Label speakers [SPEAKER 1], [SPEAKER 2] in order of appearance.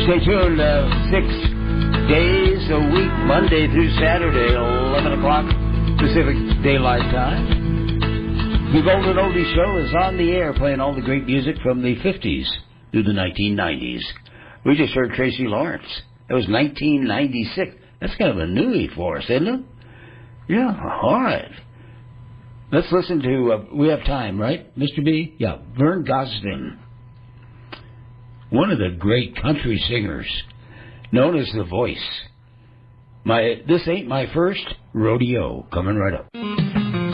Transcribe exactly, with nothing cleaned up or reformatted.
[SPEAKER 1] Stay tuned. Uh, six days a week, Monday through Saturday, eleven o'clock Pacific Daylight Time. The Golden Oldie Show is on the air, playing all the great music from the fifties through the nineteen nineties. We just heard Tracy Lawrence. That was nineteen ninety-six. That's kind of a newie for us, isn't it? Yeah, all right. Let's listen to, uh, we have time, right, Mister B? Yeah, Vern Gosdin. One of the great country singers, known as The Voice. My This Ain't My First Rodeo, coming right up.